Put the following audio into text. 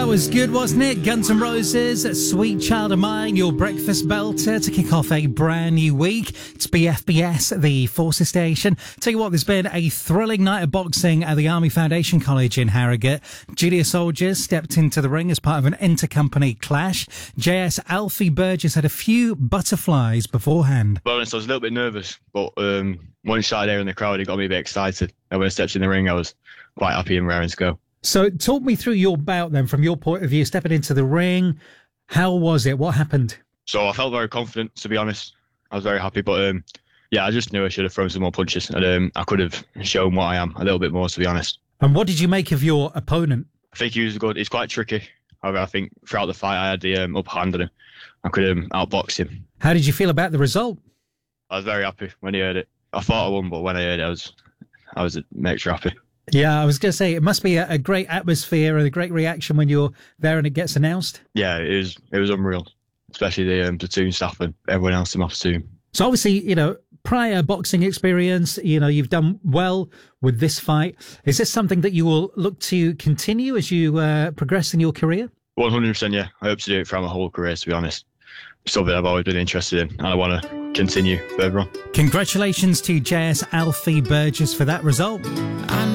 was good, wasn't it? Guns N' Roses, Sweet Child of Mine, your breakfast belter to kick off a brand new week. It's BFBS, the Forces Station. Tell you what, there's been a thrilling night of boxing at the Army Foundation College in Harrogate. Junior soldiers stepped into the ring as part of an inter-company clash. JS Alfie Burgess had a few butterflies beforehand. Well, honest, I was a little bit nervous, but when I started there in the crowd, it got me a bit excited. And when I stepped in the ring, I was quite happy and raring to go. So talk me through your bout then, from your point of view, stepping into the ring. How was it? What happened? So I felt very confident, to be honest. I was very happy, but I just knew I should have thrown some more punches, and I could have shown what I am a little bit more, to be honest. And what did you make of your opponent? I think he was good. He's quite tricky. However, I think throughout the fight, I had the upper hand on him. I could outbox him. How did you feel about the result? I was very happy when he heard it. I thought I won, but when I heard it, I was extra happy. Yeah, I was going to say, it must be a great atmosphere and a great reaction when you're there and it gets announced. Yeah, it was unreal, especially the platoon staff and everyone else in my platoon. So obviously, prior boxing experience, you've done well with this fight. Is this something that you will look to continue as you progress in your career? 100%, yeah. I hope to do it throughout my whole career, to be honest. Something I've always been interested in, and I want to continue further on. Congratulations to JS Alfie Burgess for that result.